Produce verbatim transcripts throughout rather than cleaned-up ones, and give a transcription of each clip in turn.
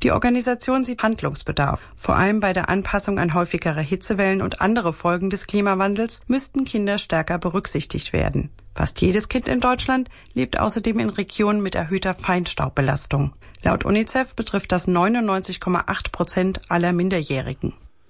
Die Organisation sieht Handlungsbedarf. Vor allem bei der Anpassung an häufigere Hitzewellen und andere Folgen des Klimawandels müssten Kinder stärker berücksichtigt werden. Fast jedes Kind in Deutschland lebt außerdem in Regionen mit erhöhter Feinstaubbelastung. Laut UNICEF betrifft das neunundneunzig Komma acht Prozent aller Minderjährigen.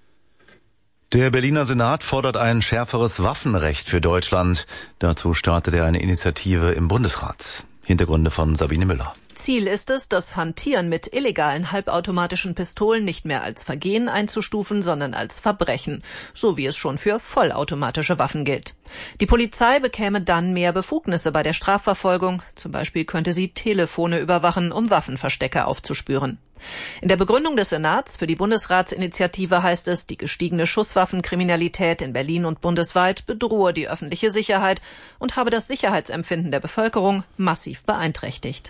Der Berliner Senat fordert ein schärferes Waffenrecht für Deutschland. Dazu startet er eine Initiative im Bundesrat. Hintergründe von Sabine Müller. Ziel ist es, das Hantieren mit illegalen halbautomatischen Pistolen nicht mehr als Vergehen einzustufen, sondern als Verbrechen, so wie es schon für vollautomatische Waffen gilt. Die Polizei bekäme dann mehr Befugnisse bei der Strafverfolgung. Zum Beispiel könnte sie Telefone überwachen, um Waffenverstecke aufzuspüren. In der Begründung des Senats für die Bundesratsinitiative heißt es, die gestiegene Schusswaffenkriminalität in Berlin und bundesweit bedrohe die öffentliche Sicherheit und habe das Sicherheitsempfinden der Bevölkerung massiv beeinträchtigt.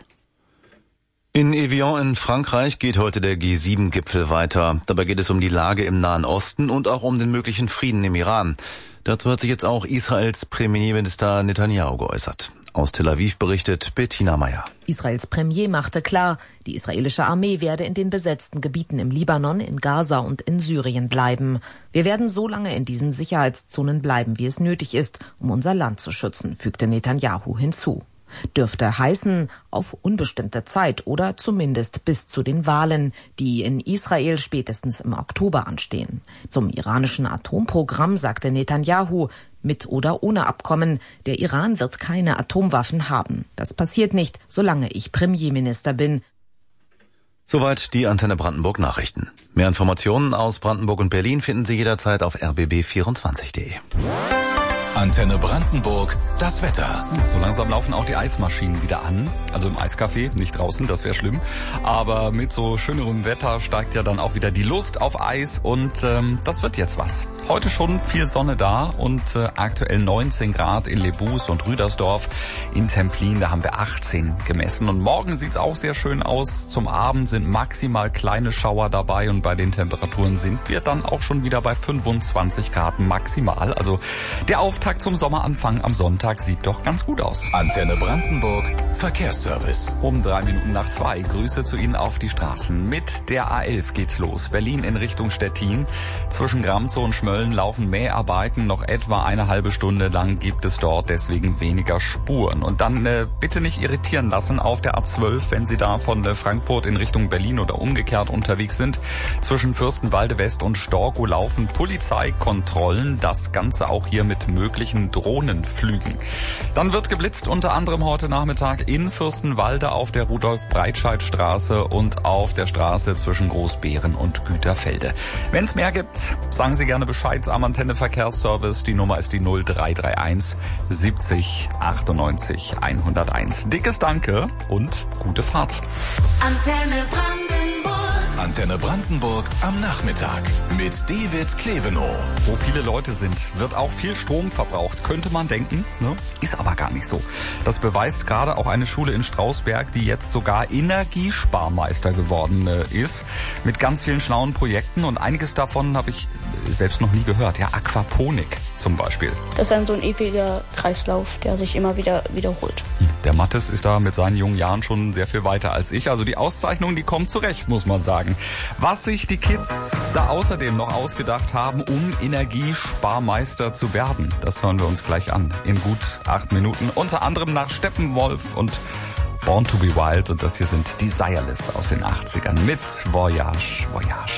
In Evian in Frankreich geht heute der G sieben Gipfel weiter. Dabei geht es um die Lage im Nahen Osten und auch um den möglichen Frieden im Iran. Dazu hat sich jetzt auch Israels Premierminister Netanyahu geäußert. Aus Tel Aviv berichtet Bettina Meyer. Israels Premier machte klar, die israelische Armee werde in den besetzten Gebieten im Libanon, in Gaza und in Syrien bleiben. Wir werden so lange in diesen Sicherheitszonen bleiben, wie es nötig ist, um unser Land zu schützen, fügte Netanyahu hinzu. Dürfte heißen, auf unbestimmte Zeit oder zumindest bis zu den Wahlen, die in Israel spätestens im Oktober anstehen. Zum iranischen Atomprogramm sagte Netanyahu, mit oder ohne Abkommen, der Iran wird keine Atomwaffen haben. Das passiert nicht, solange ich Premierminister bin. Soweit die Antenne Brandenburg Nachrichten. Mehr Informationen aus Brandenburg und Berlin finden Sie jederzeit auf r b b vierundzwanzig punkt d e. Antenne Brandenburg, das Wetter. So langsam laufen auch die Eismaschinen wieder an. Also im Eiscafé, nicht draußen, das wäre schlimm. Aber mit so schönerem Wetter steigt ja dann auch wieder die Lust auf Eis. Und ähm, das wird jetzt was. Heute schon viel Sonne da und äh, aktuell neunzehn Grad in Lebus und Rüdersdorf. In Templin, da haben wir achtzehn gemessen. Und morgen sieht's auch sehr schön aus. Zum Abend sind maximal kleine Schauer dabei. Und bei den Temperaturen sind wir dann auch schon wieder bei fünfundzwanzig Grad maximal. Also der Auftakt zum Sommeranfang am Sonntag sieht doch ganz gut aus. Antenne Brandenburg, Verkehrsservice. Um drei Minuten nach zwei. Grüße zu Ihnen auf die Straßen. Mit der A elf geht's los. Berlin in Richtung Stettin. Zwischen Gramzow und Schmölln laufen Mäharbeiten. Noch etwa eine halbe Stunde lang gibt es dort deswegen weniger Spuren. Und dann äh, bitte nicht irritieren lassen auf der A zwölf, wenn Sie da von äh, Frankfurt in Richtung Berlin oder umgekehrt unterwegs sind. Zwischen Fürstenwalde West und Storkow laufen Polizeikontrollen. Das Ganze auch hier mit möglichen Drohnenflügen. Dann wird geblitzt unter anderem heute Nachmittag in Fürstenwalde auf der Rudolf-Breitscheid-Straße und auf der Straße zwischen Großbeeren und Güterfelde. Wenn es mehr gibt, sagen Sie gerne Bescheid am Antenne-Verkehrsservice. Die Nummer ist die null drei drei eins siebzig achtundneunzig hunderteins. Dickes Danke und gute Fahrt. Antenne Brandenburg. Antenne Brandenburg am Nachmittag mit David Klevenow. Wo viele Leute sind, wird auch viel Strom verbraucht, könnte man denken, ne? Ist aber gar nicht so. Das beweist gerade auch eine Schule in Strausberg, die jetzt sogar Energiesparmeister geworden äh, ist, mit ganz vielen schlauen Projekten und einiges davon habe ich selbst noch nie gehört. Ja, Aquaponik zum Beispiel. Das ist dann so ein ewiger Kreislauf, der sich immer wieder wiederholt. Der Mathis ist da mit seinen jungen Jahren schon sehr viel weiter als ich. Also die Auszeichnung, die kommt zurecht, muss man sagen. Was sich die Kids da außerdem noch ausgedacht haben, um Energiesparmeister zu werden, das hören wir uns gleich an. In gut acht Minuten. Unter anderem nach Steppenwolf und Born to be Wild. Und das hier sind Desireless aus den achtzigern mit Voyage, Voyage.